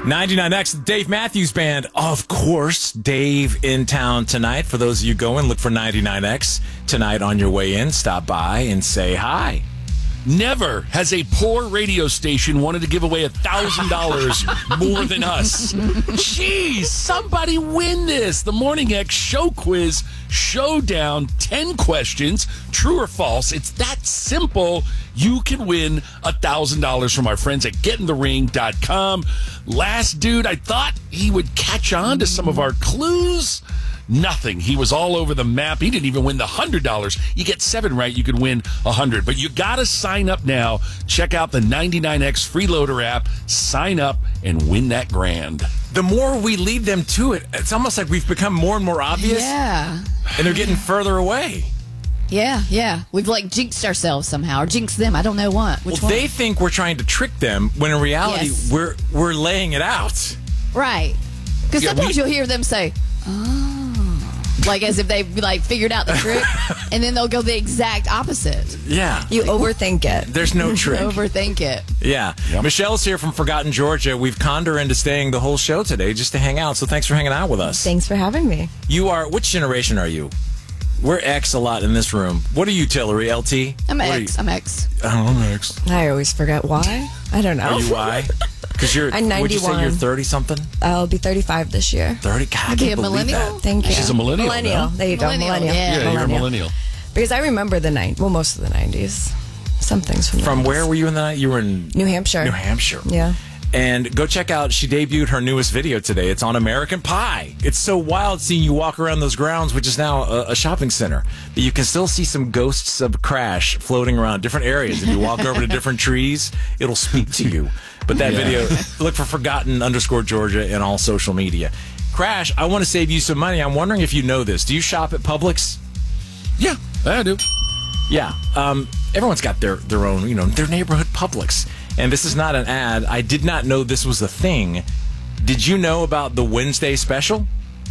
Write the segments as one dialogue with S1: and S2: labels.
S1: 99X, Dave Matthews Band. Of course, Dave in town tonight. For those of you going, look for 99X tonight on your way in. Stop by and say hi.
S2: Never has a poor radio station wanted to give away $1,000 more than us. Jeez, somebody win this. The Morning X Show Quiz Showdown. 10 questions, true or false. It's that simple. You can win $1,000 from our friends at GetInTheRing.com. Last dude, I thought he would catch on to some of our clues. Nothing. He was all over the map. He didn't even win the $100. You get 7 right, you could win $100. But you got to sign up now. Check out the 99X Freeloader app. Sign up and win that grand.
S1: The more we lead them to it, it's almost like we've become more and more obvious.
S3: Yeah.
S1: And they're getting further away.
S3: Yeah. We've like jinxed ourselves somehow, or jinxed them. I don't know what. Which one?
S1: They think we're trying to trick them, when in reality,
S3: Yes.
S1: we're laying it out.
S3: Right. Because sometimes you'll hear them say, oh. Like as if they've like figured out the trick, and then they'll go the exact opposite.
S1: Yeah.
S4: You overthink it.
S1: There's no trick.
S3: Overthink it.
S1: Yeah. Yep. Michelle's here from Forgotten Georgia. We've conned her into staying the whole show today just to hang out. So thanks for hanging out with us.
S4: Thanks for having me.
S1: You are, which generation are you? We're X a lot in this room. What are you, Tillery? LT?
S3: I'm
S1: What
S3: X. I'm X.
S1: I'm X.
S4: I always forget why. I don't know.
S1: Are you Y? Because you're,
S4: I'm 91.
S1: would you say you're 30-something?
S4: I'll be 35 this year.
S1: 30? God, I
S3: Be
S1: can't
S3: a
S1: believe
S3: millennial?
S1: that.
S4: Thank you.
S2: She's a millennial.
S4: Millennial.
S2: No?
S4: There you go. Millennial.
S3: Yeah.
S2: You're a millennial.
S4: Because I remember the most of the 90s. Some things from the
S1: From
S4: 90s.
S1: where were you in the night? You were in
S4: New Hampshire.
S1: New Hampshire.
S4: Yeah.
S1: And go check out, she debuted her newest video today. It's on American Pie. It's so wild seeing you walk around those grounds, which is now a shopping center. But you can still see some ghosts of Crash floating around different areas. If you walk over to different trees, it'll speak to you. But that video, look for Forgotten_Georgia in all social media. Crash, I want to save you some money. I'm wondering if you know this. Do you shop at Publix?
S2: Yeah, I do.
S1: Yeah. Everyone's got their own, their neighborhood Publix. And this is not an ad. I did not know this was a thing. Did you know about the Wednesday special?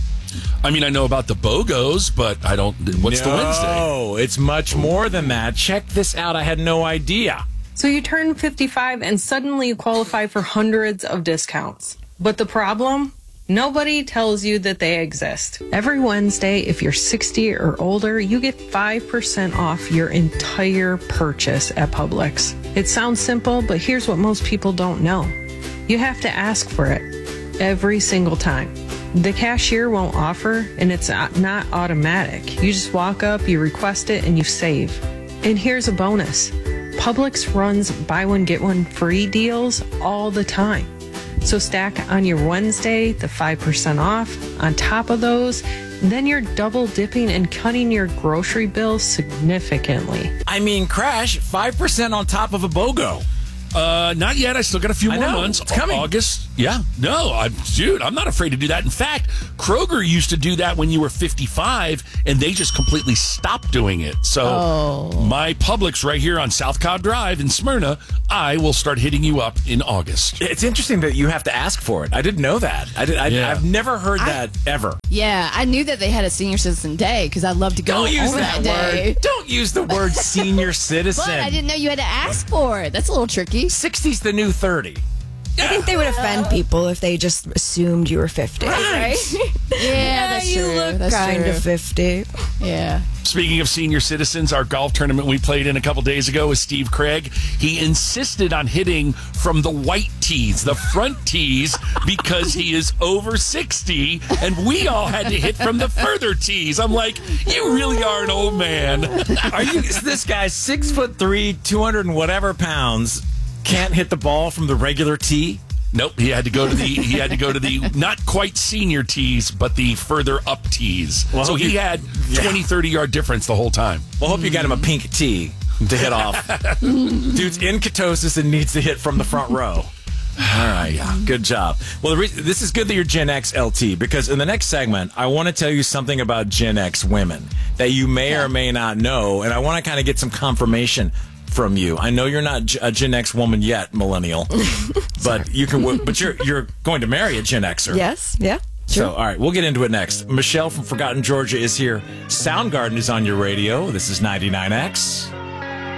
S2: I mean, I know about the BOGOs, but I don't. What's the Wednesday?
S1: Oh, it's much more than that. Check this out. I had no idea.
S5: So you turn 55 and suddenly you qualify for hundreds of discounts. But the problem? Nobody tells you that they exist. Every Wednesday, if you're 60 or older, you get 5% off your entire purchase at Publix. It sounds simple, but here's what most people don't know. You have to ask for it every single time. The cashier won't offer, and it's not automatic. You just walk up, you request it, and you save. And here's a bonus. Publix runs buy one, get one free deals all the time. So stack on your Wednesday the 5% off on top of those. Then you're double dipping and cutting your grocery bill significantly.
S1: I mean, Crash, 5% on top of a BOGO.
S2: Not yet. I still got a few more months.
S1: It's coming.
S2: August. Yeah. No, I'm not afraid to do that. In fact, Kroger used to do that when you were 55, and they just completely stopped doing it. So my Publix right here on South Cobb Drive in Smyrna, I will start hitting you up in August.
S1: It's interesting that you have to ask for it. I didn't know that. I've never heard that ever.
S3: Yeah, I knew that they had a senior citizen day because I'd love to go
S1: Don't use
S3: on
S1: that
S3: day.
S1: word. Don't use the word senior citizen.
S3: But I didn't know you had to ask for it. That's a little tricky.
S1: 60's the new 30.
S4: I think they would offend people if they just assumed you were 50.
S1: Right.
S3: Yeah, that's
S4: you
S3: true.
S4: look
S3: That's
S4: kind
S3: true.
S4: of 50.
S3: Yeah.
S2: Speaking of senior citizens, our golf tournament we played in a couple days ago with Steve Craig, he insisted on hitting from the white tees, the front tees, because he is over 60, and we all had to hit from the further tees. I'm like, you really are an old man.
S1: Are you? This guy's 6'3", 200 and whatever pounds, can't hit the ball from the regular tee.
S2: Nope, he had to go to the not quite senior tees, but the further up tees.
S1: Well,
S2: so he had 20, 30-yard difference the whole time.
S1: Well, hope you got him a pink tee to hit off. Dude's in ketosis and needs to hit from the front row. All right, good job. Well, this is good that you're Gen X LT, because in the next segment, I want to tell you something about Gen X women that you may or may not know, and I want to kind of get some confirmation from you. I know you're not a Gen X woman yet, millennial, but you can. But you're going to marry a Gen Xer.
S4: Yes, yeah.
S1: So, all right, we'll get into it next. Michelle from Forgotten Georgia is here. Soundgarden is on your radio. This is 99X.